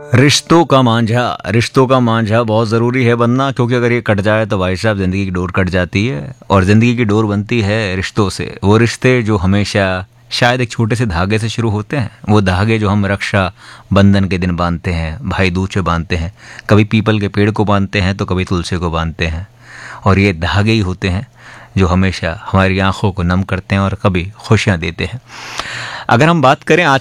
रिश्तों का मांझा बहुत ज़रूरी है बनना, क्योंकि अगर ये कट जाए तो भाई साहब ज़िंदगी की डोर कट जाती है। और ज़िंदगी की डोर बनती है रिश्तों से। वो रिश्ते जो हमेशा शायद एक छोटे से धागे से शुरू होते हैं, वो धागे जो हम रक्षा बंधन के दिन बांधते हैं, भाई दूज पे बांधते हैं। कभी पीपल के पेड़ को बांधते हैं तो कभी तुलसी को बांधते हैं। और ये धागे ही होते हैं जो हमेशा हमारी आंखों को नम करते हैं और कभी खुशियाँ देते हैं। अगर हम बात करें आज